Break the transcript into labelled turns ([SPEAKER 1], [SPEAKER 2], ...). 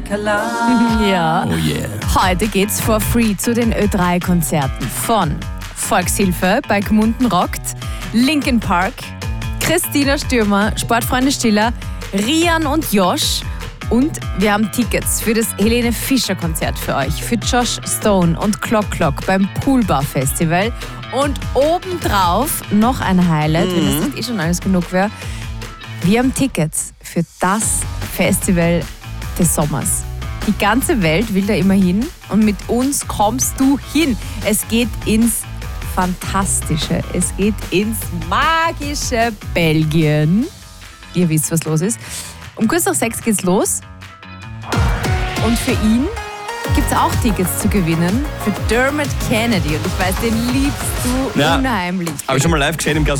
[SPEAKER 1] Ja.
[SPEAKER 2] Oh yeah.
[SPEAKER 1] Heute geht's for free zu den Ö3-Konzerten von Volkshilfe bei Gmunden rockt, Linkin Park, Christina Stürmer, Sportfreunde Stiller, Rian und Josh. Und wir haben Tickets für das Helene Fischer Konzert für euch, für Josh Stone und Clock Clock beim Poolbar Festival. Und obendrauf noch ein Highlight, wenn das nicht schon alles genug wäre. Wir haben Tickets für das Festival des Sommers. Die ganze Welt will da immer hin und mit uns kommst du hin. Es geht ins Fantastische, es geht ins magische Belgien. Ihr wisst, was los ist. Um kurz nach 6 geht's los. Und für ihn gibt es auch Tickets zu gewinnen für Dermot Kennedy. Und ich weiß, den liebst du unheimlich.
[SPEAKER 2] Habe ich schon mal live gesehen im